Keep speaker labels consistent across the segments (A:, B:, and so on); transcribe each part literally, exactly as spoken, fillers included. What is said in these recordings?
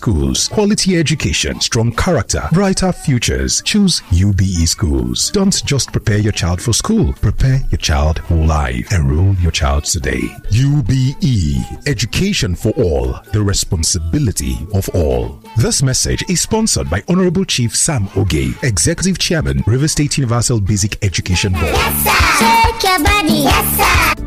A: Schools. Quality education, strong character, brighter futures. Choose U B E Schools. Don't just prepare your child for school. Prepare your child for life. Enroll your child today. U B E. Education for all. The responsibility of all. This message is sponsored by Honorable Chief Sam Oge, Executive Chairman, River State Universal Basic Education Board.
B: Yes, sir. Shake your body. Yes, sir.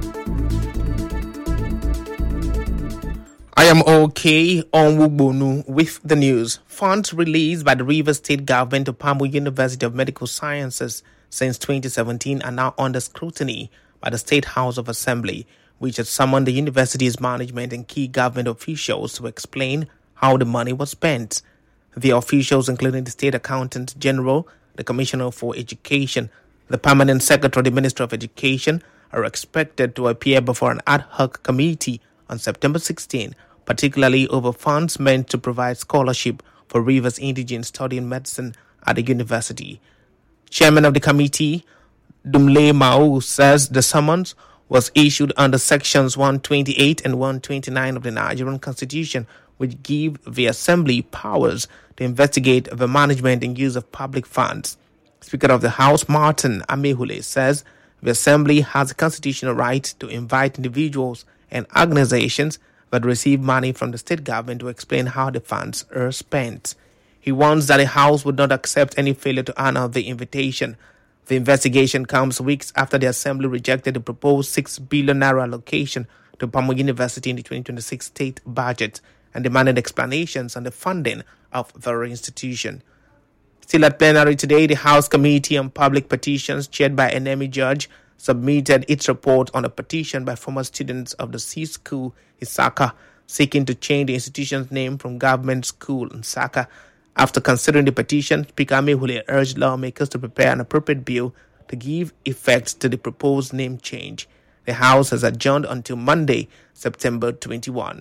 C: I am okay on Wugbonu with the news. Funds released by the Rivers State Government to Pambo University of Medical Sciences since twenty seventeen are now under scrutiny by the State House of Assembly, which has summoned the university's management and key government officials to explain how the money was spent. The officials, including the State Accountant General, the Commissioner for Education, the Permanent Secretary, the Minister of Education, are expected to appear before an ad hoc committee on September sixteenth, particularly over funds meant to provide scholarship for Rivers indigents studying medicine at the university. Chairman of the committee, Dumle Mao, says the summons was issued under sections one twenty-eight and one twenty-nine of the Nigerian Constitution, which give the Assembly powers to investigate the management and use of public funds. Speaker of the House, Martin Amehule, says the Assembly has a constitutional right to invite individuals and organizations that receive money from the state government to explain how the funds are spent. He warns that the House would not accept any failure to honor the invitation. The investigation comes weeks after the Assembly rejected the proposed six billion naira allocation to Pamo University in the twenty twenty-six state budget and demanded explanations on the funding of the institution. Still at plenary today, the House Committee on Public Petitions, chaired by Enemi Judge, submitted its report on a petition by former students of the C School Isaka seeking to change the institution's name from Government School Isaka. After considering the petition, Speaker Amehule urged lawmakers to prepare an appropriate bill to give effect to the proposed name change. The House has adjourned until Monday, September twenty-first.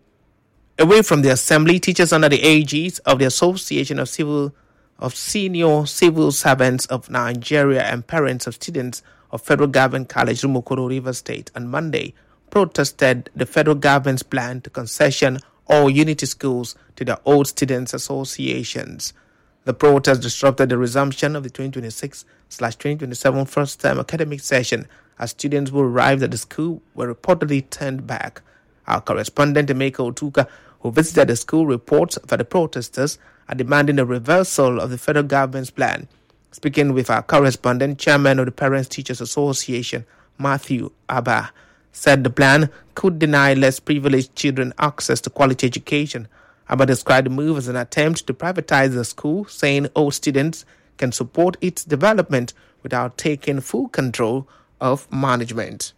C: Away from the Assembly, teachers under the aegis of the Association of Civil of Senior Civil Servants of Nigeria and parents of students of Federal Government College Rumokoro, River State, on Monday protested the federal government's plan to concession all unity schools to their old students' associations. The protest disrupted the resumption of the twenty twenty-six twenty twenty-seven first-term academic session as students who arrived at the school were reportedly turned back. Our correspondent, Emeka Otuka, who visited the school, reports that the protesters are demanding a reversal of the federal government's plan. Speaking with our correspondent, Chairman of the Parents Teachers Association, Matthew Abba, said the plan could deny less privileged children access to quality education. Abba described the move as an attempt to privatize the school, saying all students can support its development without taking full control of management.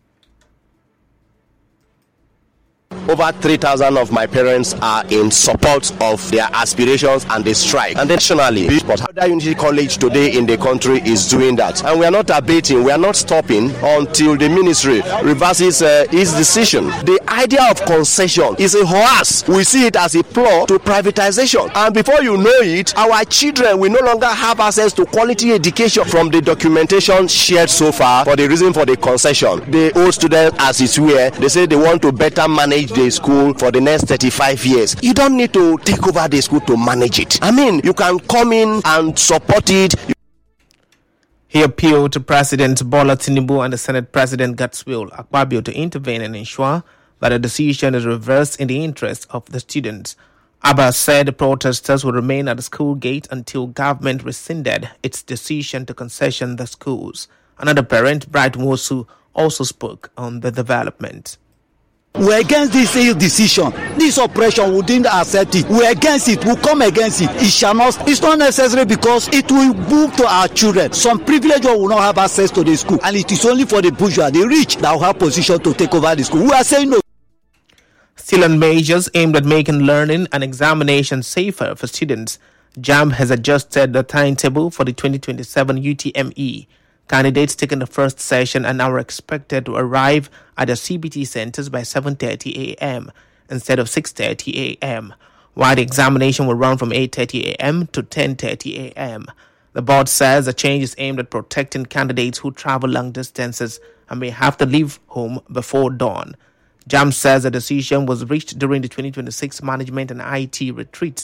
D: Over three thousand of my parents are in support of their aspirations and they strike. And nationally, but Harder Unity College today in the country is doing that. And we are not abating, we are not stopping until the ministry reverses uh, its decision. The idea of concession is a horse. We see it as a plot to privatization. And before you know it, our children will no longer have access to quality education. From the documentation shared so far for the reason for the concession, the old students, as it were, they say they want to better manage the school for the next thirty-five years. You don't need to take over the school to manage it. I mean, you can come in and support it.
C: He appealed to President Bola Tinubu and the Senate President Godswill Akpabio to intervene and ensure that the decision is reversed in the interest of the students. Abba said the protesters will remain at the school gate until government rescinded its decision to concession the schools. Another parent, Bright Mosu, also spoke on the development.
E: We're against this ill decision. This oppression, we didn't accept it. We're against it. We'll come against it. It shall not. It's not necessary because it will move to our children. Some privileged will not have access to the school. And it is only for the bourgeois, the rich, that will have position to take over the school. We are saying no.
C: Still on measures aimed at making learning and examination safer for students, JAMB has adjusted the timetable for the twenty twenty-seven U T M E. Candidates taking the first session are now expected to arrive at the C B T centers by seven thirty a.m. instead of six thirty a.m., while the examination will run from eight thirty a.m. to ten thirty a.m. The board says the change is aimed at protecting candidates who travel long distances and may have to leave home before dawn. JAMB says the decision was reached during the twenty twenty-six Management and I T retreat